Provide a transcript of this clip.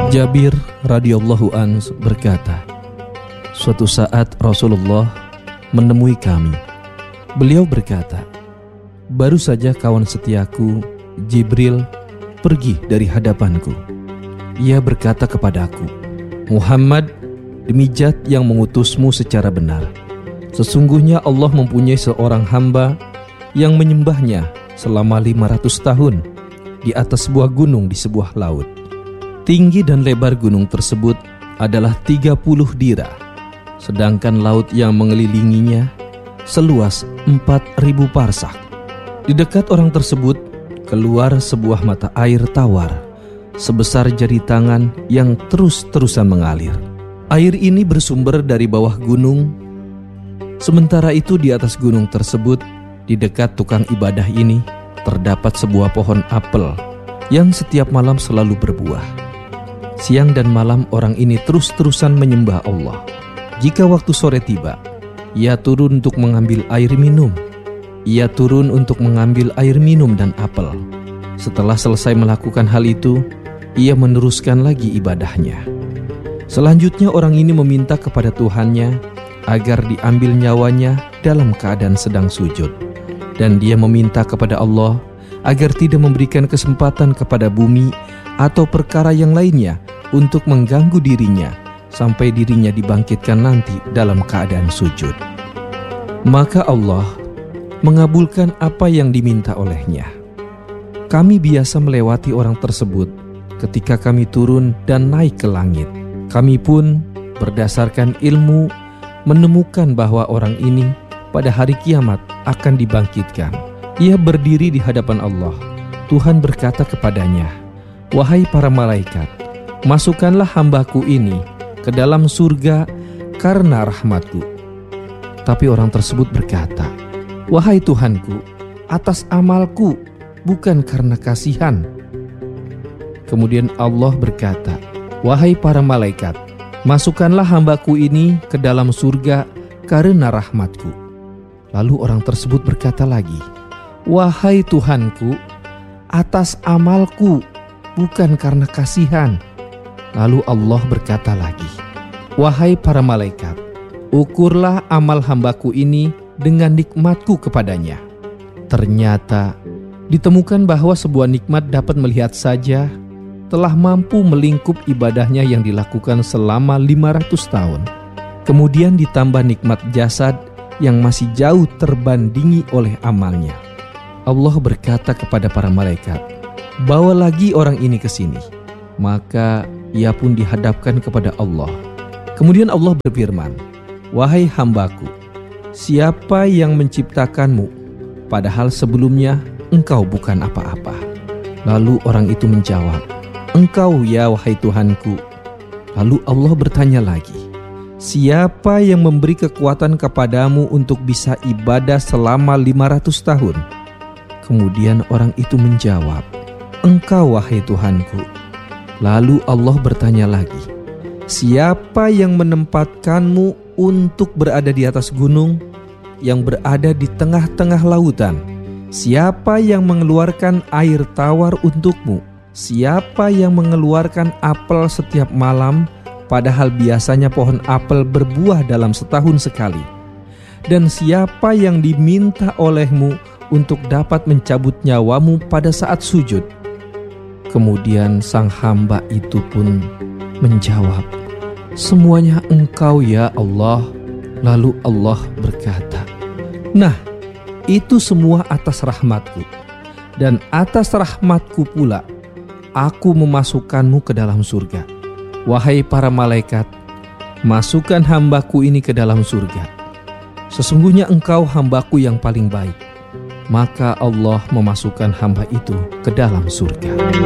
Jabir radhiyallahu an berkata, suatu saat Rasulullah menemui kami. Beliau berkata, baru saja kawan setiaku Jibril pergi dari hadapanku. Ia berkata kepadaku, Muhammad, demi Zat yang mengutusmu secara benar, sesungguhnya Allah mempunyai seorang hamba yang menyembahnya selama 500 tahun di atas sebuah gunung di sebuah laut. Tinggi dan lebar gunung tersebut adalah 30 dira, sedangkan laut yang mengelilinginya seluas 4.000 parsak. Di dekat orang tersebut keluar sebuah mata air tawar sebesar jari tangan yang terus-terusan mengalir. Air ini bersumber dari bawah gunung. Sementara itu di atas gunung tersebut, di dekat tukang ibadah ini, terdapat sebuah pohon apel yang setiap malam selalu berbuah. Siang dan malam orang ini terus-terusan menyembah Allah. Jika waktu sore tiba, ia turun untuk mengambil air minum. Ia turun untuk mengambil air minum dan apel. Setelah selesai melakukan hal itu, ia meneruskan lagi ibadahnya. Selanjutnya orang ini meminta kepada Tuhannya agar diambil nyawanya dalam keadaan sedang sujud. Dan dia meminta kepada Allah agar tidak memberikan kesempatan kepada bumi atau perkara yang lainnya untuk mengganggu dirinya sampai dirinya dibangkitkan nanti dalam keadaan sujud. Maka Allah mengabulkan apa yang diminta olehnya. Kami biasa melewati orang tersebut ketika kami turun dan naik ke langit. Kami pun berdasarkan ilmu menemukan bahwa orang ini pada hari kiamat akan dibangkitkan. Ia berdiri di hadapan Allah. Tuhan berkata kepadanya, wahai para malaikat, masukkanlah hambaku ini ke dalam surga karena rahmatku. Tapi orang tersebut berkata, wahai Tuhanku, atas amalku, bukan karena kasihan. Kemudian Allah berkata, wahai para malaikat, masukkanlah hambaku ini ke dalam surga karena rahmatku. Lalu orang tersebut berkata lagi, wahai Tuhanku, atas amalku, bukan karena kasihan. Lalu Allah berkata lagi, wahai para malaikat, ukurlah amal hambaku ini dengan nikmatku kepadanya. Ternyata ditemukan bahwa sebuah nikmat dapat melihat saja telah mampu melingkup ibadahnya yang dilakukan selama 500 tahun. Kemudian ditambah nikmat jasad yang masih jauh terbandingi oleh amalnya. Allah berkata kepada para malaikat, bawa lagi orang ini ke sini. Maka ia pun dihadapkan kepada Allah. Kemudian Allah berfirman, wahai hambaku, siapa yang menciptakanmu, padahal sebelumnya engkau bukan apa-apa? Lalu orang itu menjawab, engkau ya wahai Tuhanku. Lalu Allah bertanya lagi, siapa yang memberi kekuatan kepadamu untuk bisa ibadah selama 500 tahun? Kemudian orang itu menjawab, engkau wahai Tuhanku. Lalu Allah bertanya lagi, siapa yang menempatkanmu untuk berada di atas gunung yang berada di tengah-tengah lautan? Siapa yang mengeluarkan air tawar untukmu? Siapa yang mengeluarkan apel setiap malam, padahal biasanya pohon apel berbuah dalam setahun sekali? Dan siapa yang diminta olehmu untuk dapat mencabut nyawamu pada saat sujud? Kemudian sang hamba itu pun menjawab, semuanya engkau ya Allah. Lalu Allah berkata, nah, itu semua atas rahmatku. Dan atas rahmatku pula aku memasukkanmu ke dalam surga. Wahai para malaikat, masukkan hambaku ini ke dalam surga. Sesungguhnya engkau hambaku yang paling baik. Maka Allah memasukkan hamba itu ke dalam surga.